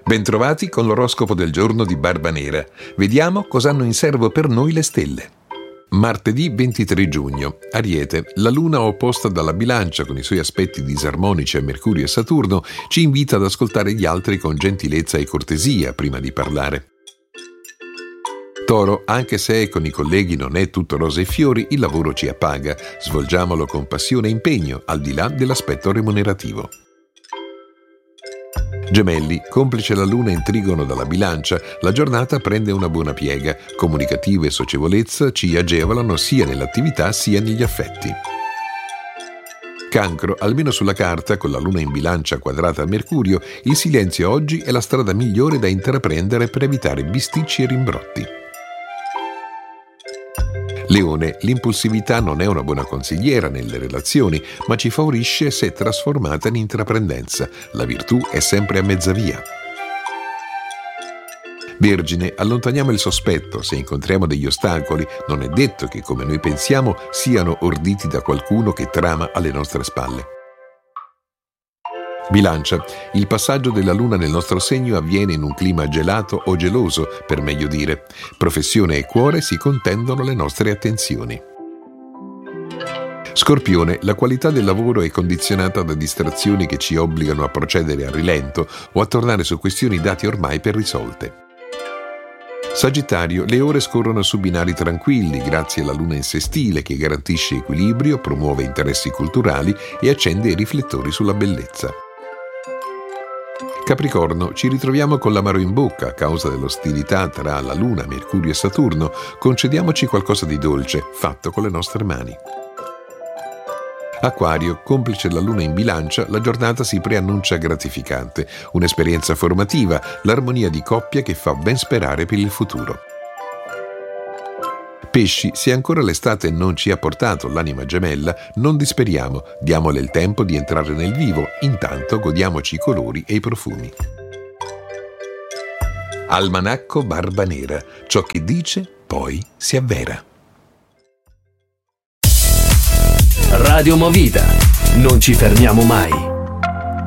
Bentrovati con l'oroscopo del giorno di Barbanera. Vediamo cosa hanno in serbo per noi le stelle. Martedì 23 giugno. Ariete. La luna opposta dalla bilancia con i suoi aspetti disarmonici a Mercurio e Saturno ci invita ad ascoltare gli altri con gentilezza e cortesia prima di parlare. Toro. Anche se con i colleghi non è tutto rose e fiori, il lavoro ci appaga. Svolgiamolo con passione e impegno, al di là dell'aspetto remunerativo. Gemelli. Complice la luna in trigono dalla bilancia, la giornata prende una buona piega. Comunicativo e socievolezza ci agevolano sia nell'attività sia negli affetti. Cancro. Almeno sulla carta, con la luna in bilancia quadrata a Mercurio, il silenzio oggi è la strada migliore da intraprendere per evitare bisticci e rimbrotti. Leone. L'impulsività non è una buona consigliera nelle relazioni, ma ci favorisce se trasformata in intraprendenza. La virtù è sempre a mezza via. Vergine. Allontaniamo il sospetto. Se incontriamo degli ostacoli, non è detto che, come noi pensiamo, siano orditi da qualcuno che trama alle nostre spalle. Bilancia. Il passaggio della luna nel nostro segno avviene in un clima gelato o geloso, per meglio dire. Professione e cuore si contendono le nostre attenzioni. Scorpione. La qualità del lavoro è condizionata da distrazioni che ci obbligano a procedere a rilento o a tornare su questioni date ormai per risolte. Sagittario. Le ore scorrono su binari tranquilli grazie alla luna in sestile che garantisce equilibrio, promuove interessi culturali e accende i riflettori sulla bellezza. Capricorno. Ci ritroviamo con l'amaro in bocca a causa dell'ostilità tra la Luna, Mercurio e Saturno. Concediamoci qualcosa di dolce, fatto con le nostre mani. Acquario. Complice la Luna in bilancia, la giornata si preannuncia gratificante. Un'esperienza formativa, l'armonia di coppia che fa ben sperare per il futuro. Pesci. Se ancora l'estate non ci ha portato l'anima gemella, non disperiamo, diamole il tempo di entrare nel vivo, intanto godiamoci i colori e i profumi. Almanacco Barbanera. Ciò che dice, poi si avvera. Radio Movida. Non ci fermiamo mai.